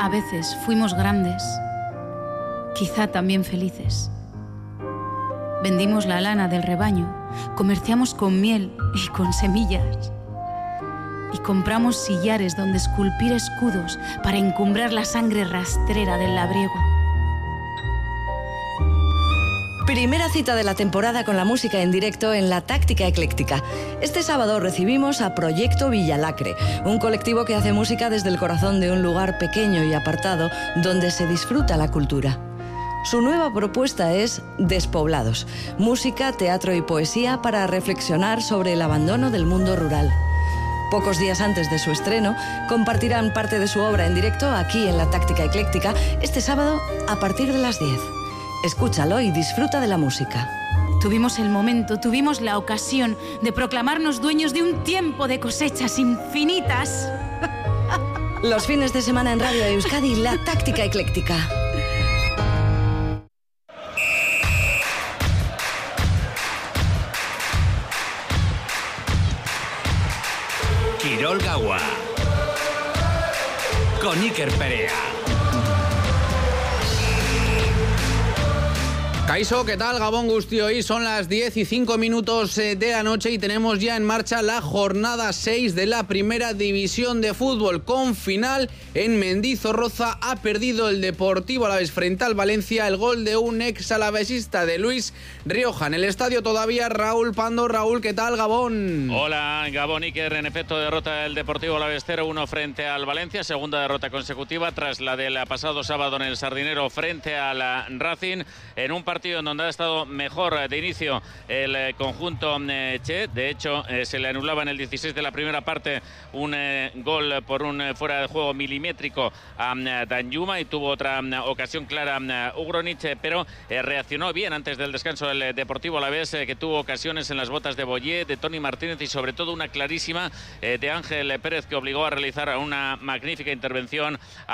A veces fuimos grandes, quizá también felices. Vendimos la lana del rebaño, comerciamos con miel y con semillas. Y compramos sillares donde esculpir escudos para encumbrar la sangre rastrera del labriego. Primera cita de la temporada con la música en directo en La Táctica Ecléctica. Este sábado recibimos a Proyecto Villalacre, un colectivo que hace música desde el corazón de un lugar pequeño y apartado donde se disfruta la cultura. Su nueva propuesta es Despoblados, música, teatro y poesía para reflexionar sobre el abandono del mundo rural. Pocos días antes de su estreno, compartirán parte de su obra en directo aquí en La Táctica Ecléctica este sábado a partir de las 10. Escúchalo y disfruta de la música. Tuvimos el momento, tuvimos la ocasión de proclamarnos dueños de un tiempo de cosechas infinitas. Los fines de semana en Radio Euskadi, La Táctica Ecléctica. Kirol Gaua con Iker Perea. Kaixo, ¿qué tal? Gabón Guztioi, son las 10:05 de la noche y tenemos ya en marcha la jornada 6 de la primera división de fútbol con final en Mendizorroza. Ha perdido el Deportivo Alavés frente al Valencia, el gol de un ex alavesista, de Luis Rioja. En el estadio todavía Raúl Pando. Raúl, ¿qué tal, Gabón? Hola, Gabón Iker. En efecto, derrota del Deportivo Alavés 0-1 frente al Valencia, segunda derrota consecutiva tras la del pasado sábado en el Sardinero frente al Racing, en un partido en donde ha estado mejor de inicio el conjunto Che. De hecho, se le anulaba en el 16 de la primera parte un gol por un fuera de juego milimétrico a Danjuma, y tuvo otra ocasión clara Ugronic, pero reaccionó bien antes del descanso del Deportivo Alavés, que tuvo ocasiones en las botas de Boyé, de Tony Martínez y sobre todo una clarísima de Ángel Pérez, que obligó a realizar una magnífica intervención